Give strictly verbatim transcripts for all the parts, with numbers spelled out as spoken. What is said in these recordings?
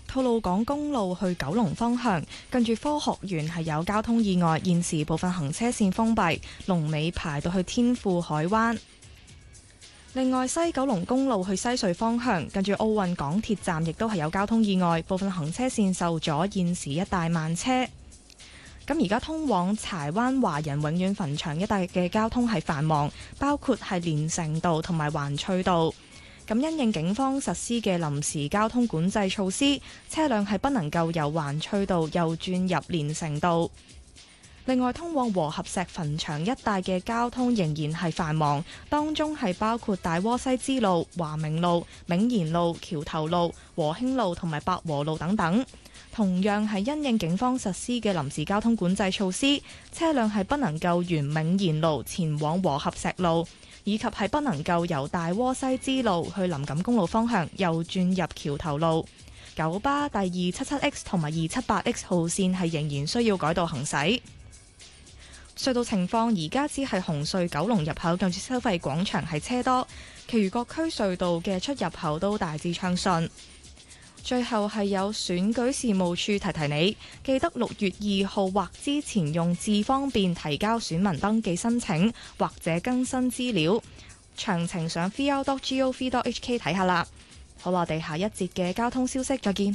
吐露港公路去九龍方向，近住科學園係有交通意外，現時部分行車線封閉，龍尾排到去天富海灣。另外，西九龍公路去西隧方向，近住奧運港鐵站亦都係有交通意外，部分行車線受阻，現時一帶慢車。咁而家通往柴灣華人永遠墳場一帶嘅交通係繁忙，包括係連城道同埋環翠道。咁因應警方實施嘅臨時交通管制措施，車輛係不能夠由環翠道右轉入連城道。另外，通往和合石墳場一帶嘅交通仍然係繁忙，當中係包括大窩西支路、華明路、銘賢路、橋頭路、和興路同埋百和路等等。同樣係因應警方實施嘅臨時交通管制措施，車輛係不能夠沿銘賢路前往和合石路，以及係不能夠由大窩西支路去林錦公路方向右轉入橋頭路。九巴第二七七 X 同埋二七八 X 號線係仍然需要改道行駛。隧道情況而家只係紅隧九龍入口近住收費廣場係車多，其餘各區隧道嘅出入口都大致暢順。最後係有選舉事務處提提你，記得六月二號或之前用智方便提交選民登記申請或者更新資料，詳情上 v r dot gov dot h k 睇下啦。好，我哋下一節嘅交通消息再見。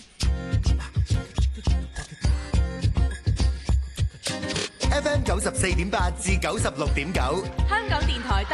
F M 九十四點八至九十六點九， 香港電台